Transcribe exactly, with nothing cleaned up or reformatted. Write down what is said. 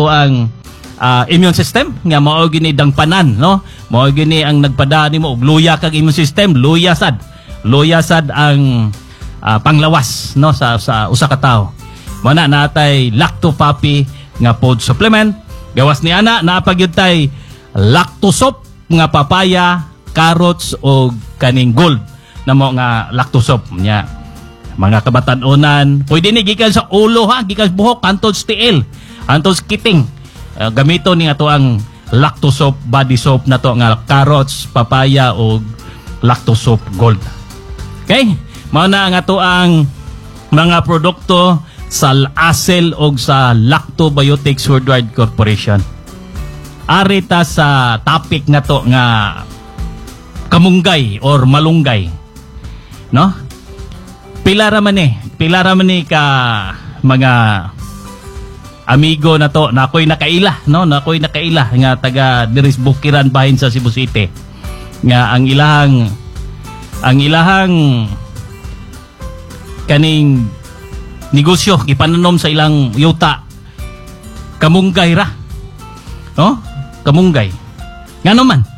ato ang uh, immune system nga mao gini dangpanan, no? Mao gini ang nagpada nimo og luya kag immune system, luya sad. Luya sad ang uh, panglawas, no, sa sa usa ka tawo. Mao na natay Lactopapi nga food supplement. Gawas ni ana napagyud tay Lactosop nga papaya, carrots o kaning gold na mo nga Lactosop nya. Mga kabatan-onan, pwede ni gikan sa ulo ha, gikan sa buhok, antod sa tiil, antod sa kiting. Uh, gamito ni ato ang Lactosop body soap na to nga carrots, papaya o Lactosop gold. Okay? Mao na ang ato ang mga produkto sa Acel o sa Lactobiotics Worldwide Corporation. Ari ta sa topic na to nga kamunggay or malunggay. No? Pila ra man eh, pila ra man eh ka mga amigo na to, na ako'y nakaila, no? Na ako'y nakaila nga taga diris Bukiran bahin sa Cebu City. Nga ang ilahang ang ilahang kaning negosyo ipananom sa ilang yuta kamunggay ra. No? Kamunggay. Ngano man?